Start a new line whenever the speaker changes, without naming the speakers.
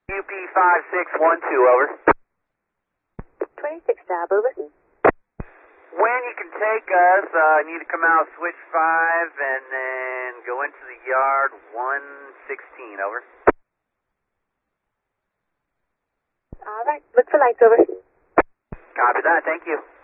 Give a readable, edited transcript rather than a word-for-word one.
UP5612, over.
26 Bravo, listen.
When you can take us, need to come out switch 5 and then go into the yard 116, over.
All right, look for lights, over.
Copy that, thank you.